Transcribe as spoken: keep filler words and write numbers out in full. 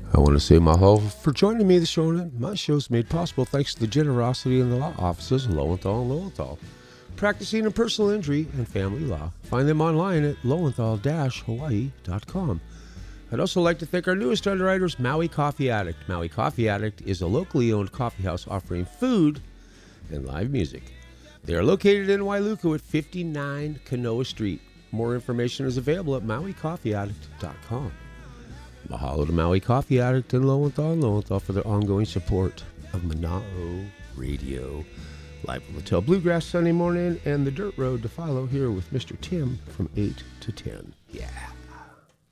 I want to say mahalo for joining me this morning. My show's made possible thanks to the generosity in the law offices of Lowenthal and Lowenthal, practicing in personal injury and family law. Find them online at lowenthal dash hawaii dot com. I'd also like to thank our newest underwriters, Maui Coffee Addict. Maui Coffee Addict is a locally owned coffee house offering food and live music. They are located in Wailuku at fifty-nine Kanoa Street. More information is available at maui coffee addict dot com. Mahalo to Maui Coffee Addict and Lowenthal and Lowenthal for their ongoing support of Mana'o Radio. Live from Hotel Bluegrass Sunday morning and the dirt road to follow here with Mister Tim from eight to ten. Yeah.